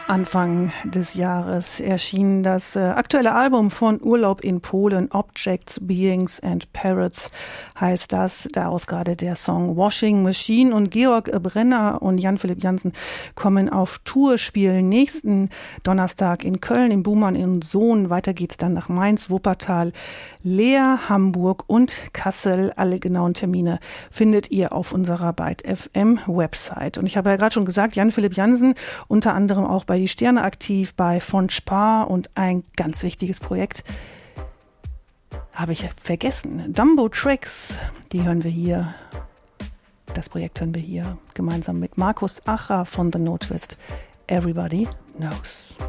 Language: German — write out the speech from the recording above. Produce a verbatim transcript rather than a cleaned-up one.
Anfang des Jahres erschien das äh, aktuelle Album von Urlaub in Polen, Objects, Beings and Parrots heißt das. Daraus gerade der Song Washing Machine. Und Georg Brenner und Jan-Philipp Jansen kommen auf Tour, spielen nächsten Donnerstag in Köln, in Buhmann in Sohn. Weiter geht's dann nach Mainz, Wuppertal, Leer, Hamburg und Kassel. Alle genauen Termine findet ihr auf unserer Byte F M Website. Und ich habe ja gerade schon gesagt, Jan-Philipp Jansen, unter anderem auch bei Die Sterne aktiv, bei von Spar, und ein ganz wichtiges Projekt habe ich vergessen. Dumbo Tracks, die hören wir hier. Das Projekt hören wir hier gemeinsam mit Markus Acher von The No Twist. Everybody Knows.